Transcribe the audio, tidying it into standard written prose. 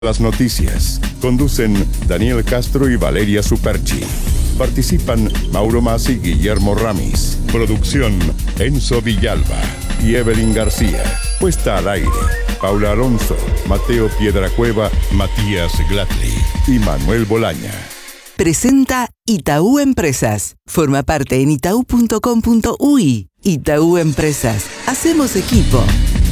Las noticias. Conducen Daniel Castro y Valeria Superchi. Participan Mauro Masi y Guillermo Ramis. Producción Enzo Villalba y Evelyn García. Puesta al aire Paula Alonso, Mateo Piedracueva, Matías Glatli y Manuel Bolaña. Presenta Itaú Empresas. Forma parte en itau.com.uy. Itaú Empresas. Hacemos equipo.